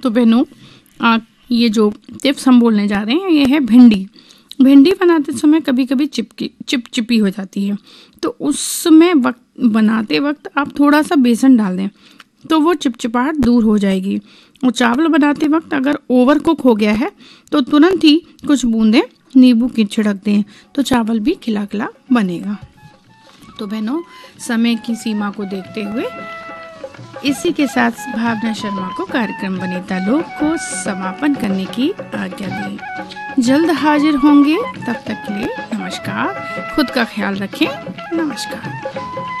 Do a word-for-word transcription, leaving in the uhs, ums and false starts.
तो बहनों, आ, ये जो टिप्स हम बोलने जा रहे हैं ये है भिंडी। भिंडी बनाते समय कभी कभी चिपकी चिपचिपी हो जाती है, तो उसमें वक्त बनाते वक्त आप थोड़ा सा बेसन डाल दें तो वो चिपचिपाहट दूर हो जाएगी। और चावल बनाते वक्त अगर ओवर कुक हो गया है तो तुरंत ही कुछ बूंदें नींबू की छिड़क दें तो चावल भी खिला खिला बनेगा। तो बहनों, समय की सीमा को देखते हुए इसी के साथ भावना शर्मा को कार्यक्रम वनिता लोक को समापन करने की आज्ञा दी। जल्द हाजिर होंगे, तब तक के लिए नमस्कार। खुद का ख्याल रखें। नमस्कार।